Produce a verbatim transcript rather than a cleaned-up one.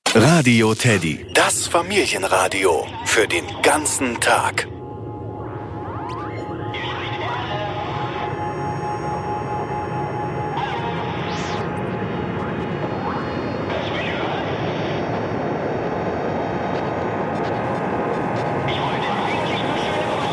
Radio Teddy, das Familienradio für den ganzen Tag.